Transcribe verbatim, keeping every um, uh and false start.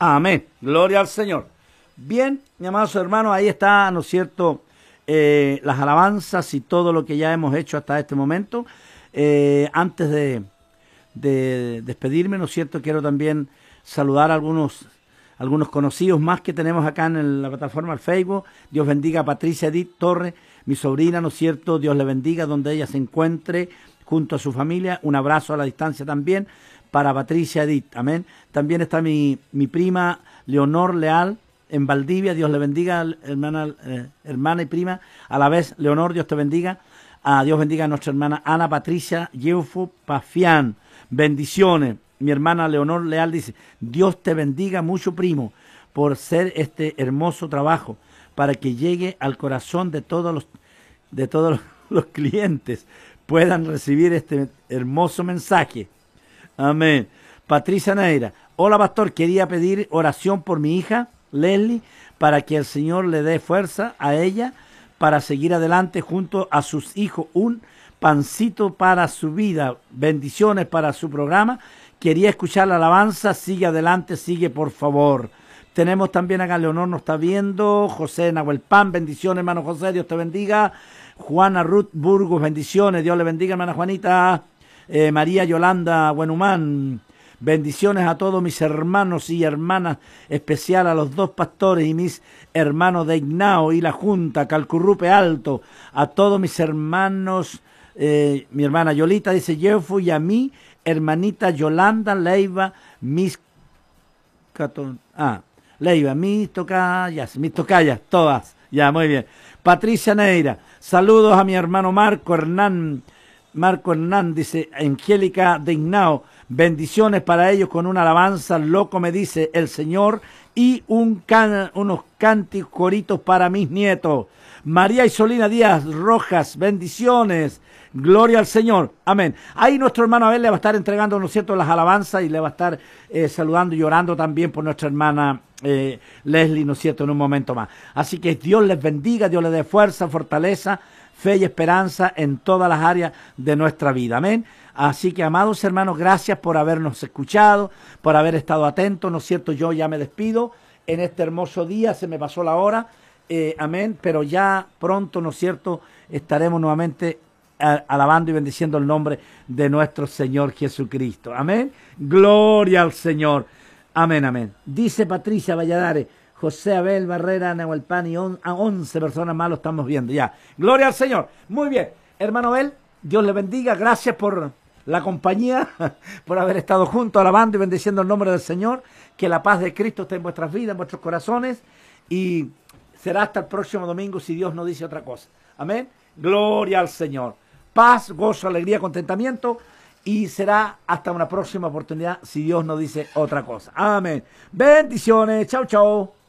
Amén. Gloria al Señor. Bien, mi amados hermanos, ahí está, ¿no es cierto?, eh, las alabanzas y todo lo que ya hemos hecho hasta este momento. Eh, antes de, de despedirme, ¿no es cierto?, quiero también saludar a algunos, algunos conocidos más que tenemos acá en la plataforma del Facebook. Dios bendiga a Patricia Edith Torres, mi sobrina, ¿no es cierto?, Dios le bendiga donde ella se encuentre junto a su familia. Un abrazo a la distancia también para Patricia Edith, amén. También está mi, mi prima Leonor Leal en Valdivia. Dios le bendiga, hermana, eh, hermana y prima. A la vez, Leonor, Dios te bendiga. Ah, Dios bendiga a nuestra hermana Ana Patricia Yeufo Pafián. Bendiciones. Mi hermana Leonor Leal dice, Dios te bendiga mucho, primo, por ser este hermoso trabajo, para que llegue al corazón de todos los, de todos los, los clientes, puedan recibir este hermoso mensaje. Amén. Patricia Neira, hola pastor, quería pedir oración por mi hija Leslie, para que el Señor le dé fuerza a ella para seguir adelante junto a sus hijos, un pancito para su vida, bendiciones para su programa. Quería escuchar la alabanza, sigue adelante, sigue por favor. Tenemos también acá, Leonor nos está viendo, José Nahuelpan, bendiciones hermano José, Dios te bendiga. Juana Ruth Burgos, bendiciones, Dios le bendiga hermana Juanita. Eh, María Yolanda Buenhumán, bendiciones a todos mis hermanos y hermanas, especial a los dos pastores y mis hermanos de Ignao y la Junta, Calcurrupe Alto, a todos mis hermanos, eh, mi hermana Yolita dice Yefu, y a mi hermanita Yolanda Leiva, mis ah, Leiva, mis tocayas, mis tocayas, todas, ya, muy bien. Patricia Neira, saludos a mi hermano Marco Hernán, Marco Hernán dice, Angélica de Ignao, bendiciones para ellos con una alabanza, loco me dice el Señor, y un can, unos cánticos coritos para mis nietos. María Isolina Díaz Rojas, bendiciones, gloria al Señor, amén. Ahí nuestro hermano Abel le va a estar entregando, ¿no es cierto?, las alabanzas y le va a estar eh, saludando y llorando también por nuestra hermana eh, Leslie, ¿no es cierto?, en un momento más. Así que Dios les bendiga, Dios les dé fuerza, fortaleza, fe y esperanza en todas las áreas de nuestra vida, amén. Así que, amados hermanos, gracias por habernos escuchado, por haber estado atentos, ¿no es cierto? Yo ya me despido en este hermoso día, se me pasó la hora, eh, amén, pero ya pronto, ¿no es cierto?, estaremos nuevamente a, alabando y bendiciendo el nombre de nuestro Señor Jesucristo, amén. Gloria al Señor, amén, amén. Dice Patricia Valladares, José Abel Barrera, Nahuelpan y on, a once personas más lo estamos viendo ya. Gloria al Señor. Muy bien. Hermano Abel, Dios le bendiga. Gracias por la compañía, por haber estado juntos, alabando y bendiciendo el nombre del Señor. Que la paz de Cristo esté en vuestras vidas, en vuestros corazones. Y será hasta el próximo domingo si Dios no dice otra cosa. Amén. Gloria al Señor. Paz, gozo, alegría, contentamiento. Y será hasta una próxima oportunidad si Dios no dice otra cosa. Amén. Bendiciones. Chau, chau.